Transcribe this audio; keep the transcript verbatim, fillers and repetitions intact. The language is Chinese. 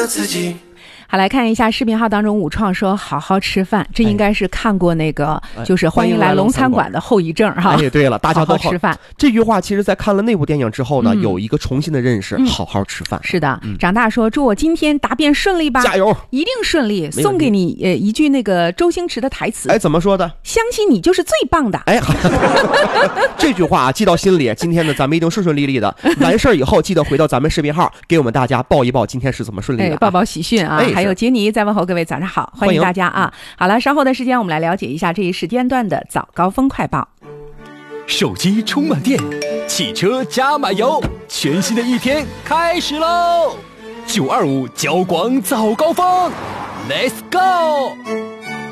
的自己。 好，来看一下视频号当中，武创说好好吃饭，这应该是看过那个、哎、就是欢迎来龙餐馆的后遗症哈。 哎，对了，大家都好好吃饭。 这句话其实在看了那部电影之后呢、嗯，有一个重新的认识，嗯、好好吃饭。 是的、嗯，长大说祝我今天答辩顺利吧， 加油， 一定顺利。送给你呃一句那个周星驰的台词， 哎，怎么说的？ 相信你就是最棒的。 哎，这句话、啊、记到心里。今天呢，咱们一定顺顺利利的。完事儿以后，记得回到咱们视频号，给我们大家报一报今天是怎么顺利的、啊， 哎、报报喜讯啊！ 哎、 还有杰尼在问候各位早上好，欢迎大家啊！好了，稍后的时间我们来了解一下这一时间段的早高峰快报。 手机充满电，汽车加满油，全新的一天开始喽！九二五交广早高峰 ，Let's go！